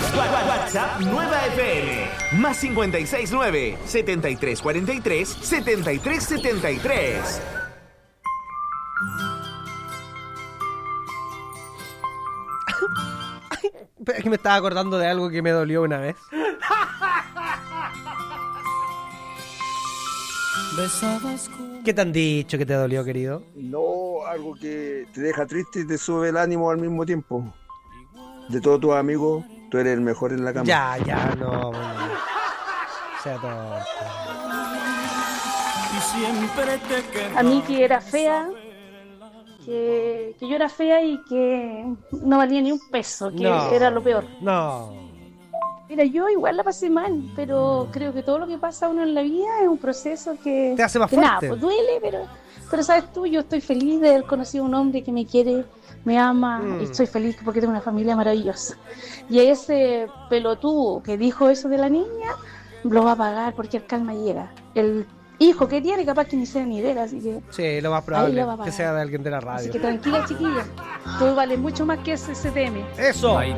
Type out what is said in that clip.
WhatsApp Nueva FM. Más 569 7343 7373. Es que me estaba acordando de algo que me dolió una vez. ¿Qué te han dicho que te dolió, querido? No, algo que te deja triste y te sube el ánimo al mismo tiempo. De todos tus amigos, tú eres el mejor en la cama. Ya, no. Bueno. O sea, todo. A mí que era fea, que yo era fea y que no valía ni un peso, que era lo peor. No. Mira, yo igual la pasé mal, pero creo que todo lo que pasa a uno en la vida es un proceso que... Te hace más fuerte. fuerte. Nada, pues duele, pero sabes tú, yo estoy feliz de haber conocido a un hombre que me quiere, me ama, y estoy feliz porque tengo una familia maravillosa. Y ese pelotudo que dijo eso de la niña, lo va a pagar porque el calma llega. El hijo que tiene capaz que ni sea ni de él, así que... Sí, lo más probable que sea de alguien de la radio. Así que tranquila, chiquilla, tú vales mucho más que ese CTM. ¡Eso! Hay